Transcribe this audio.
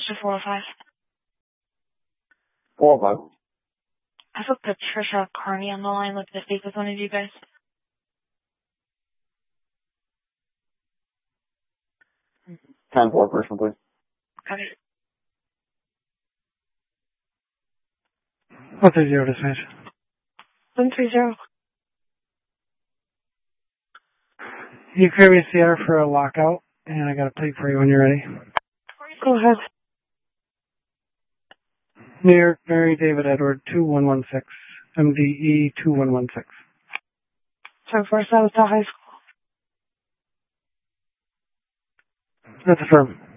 Patricia 405. 405. I have Patricia Carney on the line. Looking to speak with one of you guys. 10-4 person, please. Okay. What's the zero dispatch? 130. You carry Sierra for a lockout, and I got a plate for you when you're ready. Go ahead. New York, Mary David Edward 2116, MDE 2116. So first I was to high school. That's affirmed.